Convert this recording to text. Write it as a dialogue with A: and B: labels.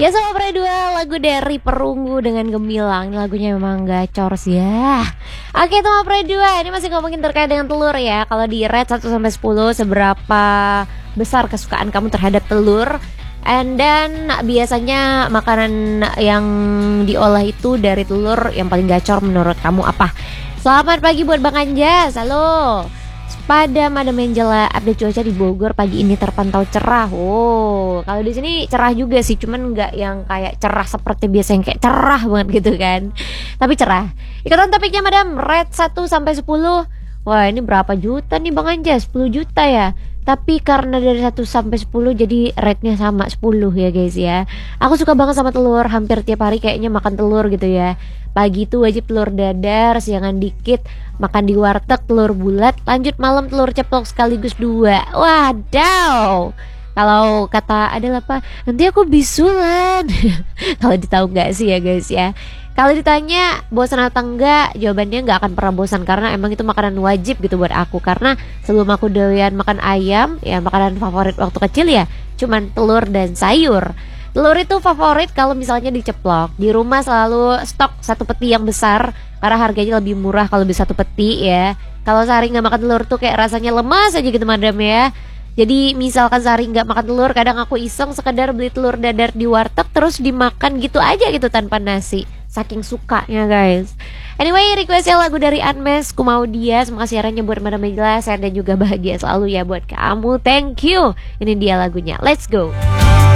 A: Ya sama dua lagu dari Perunggu dengan Gemilang. Ini lagunya memang gacor sih ya. Oke sama dua, ini masih ngomongin terkait dengan telur ya. Kalau di rate 1-10 seberapa besar kesukaan kamu terhadap telur? And then biasanya makanan yang diolah itu dari telur yang paling gacor menurut kamu apa? Selamat pagi buat Bang Anjas. Halo. Pada Madam Angela, update cuaca di Bogor pagi ini terpantau cerah. Oh, kalau di sini cerah juga sih, cuman nggak yang kayak cerah seperti biasa yang kayak cerah banget gitu kan. Tapi cerah. Ikutan topiknya Madam, rate 1-10. Wah, ini berapa juta nih Bang Anjas? 10 juta ya. Tapi karena dari 1-10 jadi rate-nya sama 10 ya guys ya. Aku suka banget sama telur, hampir tiap hari kayaknya makan telur gitu ya. Pagi itu wajib telur dadar, siangan dikit makan di warteg telur bulat, lanjut malam telur ceplok sekaligus 2. Wadaw. Kalau kata adalah apa? Nanti aku bisulan. Kalau ditahu nggak sih ya guys ya. Kalau ditanya bosan atau enggak, jawabannya nggak akan pernah bosan karena emang itu makanan wajib gitu buat aku. Karena sebelum aku doyan makan ayam, ya makanan favorit waktu kecil ya cuman telur dan sayur. Telur itu favorit kalau misalnya diceplok. Di rumah selalu stok satu peti yang besar karena harganya lebih murah kalau beli satu peti ya. Kalau sehari nggak makan telur tuh kayak rasanya lemas aja gitu madam ya. Jadi misalkan sehari nggak makan telur, kadang aku iseng sekedar beli telur dadar di warteg terus dimakan gitu aja gitu tanpa nasi. Saking sukanya guys. Anyway, requestnya lagu dari Unmesh, Ku Mau Dia. Semoga siarannya buat Madam Angela, sehat dan juga bahagia selalu ya buat kamu. Thank you. Ini dia lagunya, let's go.